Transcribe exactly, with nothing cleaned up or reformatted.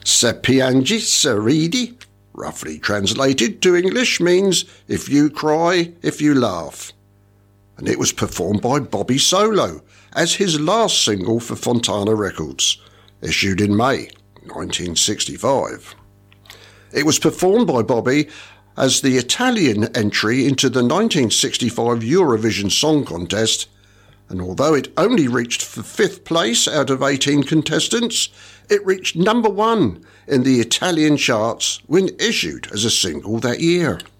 Se piangi, se ridi, roughly translated to English, means if you cry, if you laugh. And it was performed by Bobby Solo as his last single for Fontana Records, issued in May nineteen sixty-five. It was performed by Bobby as the Italian entry into the nineteen sixty-five Eurovision Song Contest, and although it only reached for fifth place out of eighteen contestants, it reached number one in the Italian charts when issued as a single that year.